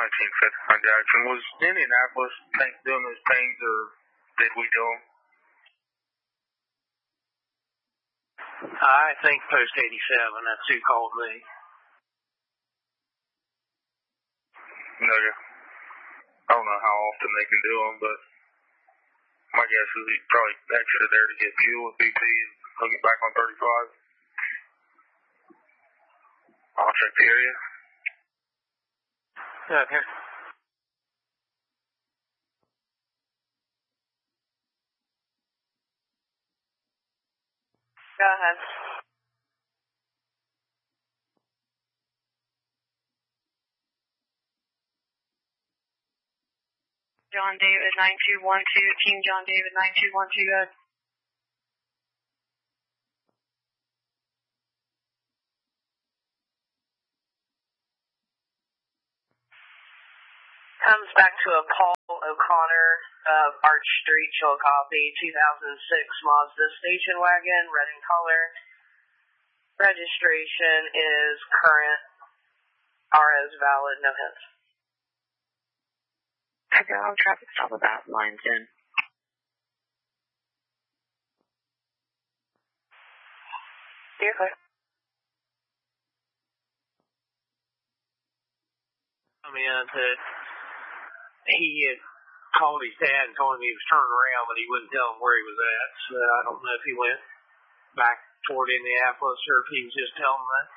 1959 Jackson. Was Indianapolis doing those things, or did we do them? I think post 87, that's who called me. No, I don't know how often they can do them, but my guess is he's probably exited there to get fuel with BP and he'll get back on 35. I'll check the area. Okay. Go ahead. John David 9212, King John David 9212, go ahead. Comes back to a Paul O'Connor of Arch Street, Chillicothe, 2006 Mazda station wagon, red in color. Registration is current. RO's valid, no hits. Okay, I'll traffic stop with that. Line's in. You're clear. I mean, he had called his dad and told him he was turning around, but he wouldn't tell him where he was at. So I don't know if he went back toward Indianapolis or if he was just telling him that.